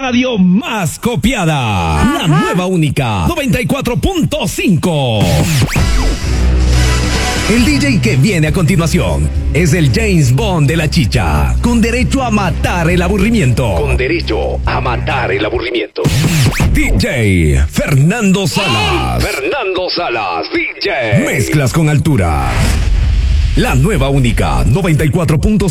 radio más copiada. Ajá. La nueva única 94.5. El DJ que viene a continuación es el James Bond de la chicha, con derecho a matar el aburrimiento. Con derecho a matar el aburrimiento. DJ Fernando Salas. Fernando Salas, DJ. Mezclas con altura. La nueva única 94.5.